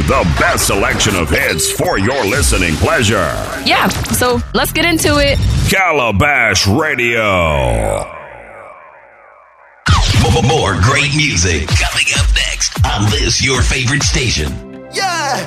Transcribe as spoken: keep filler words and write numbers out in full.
the best selection of hits for your listening pleasure. Yeah, so let's get into it. Calabash Radio. More great music coming up next on this, your favorite station. Yeah!